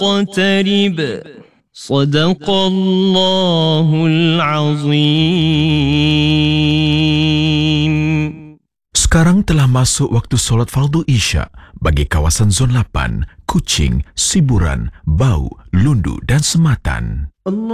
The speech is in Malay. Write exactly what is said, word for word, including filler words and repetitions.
فاقترب صدق الله العظيم. Sekarang telah masuk waktu solat fardu Isya bagi kawasan Zon lapan, Kuching, Siburan, Bau, Lundu dan Sematan.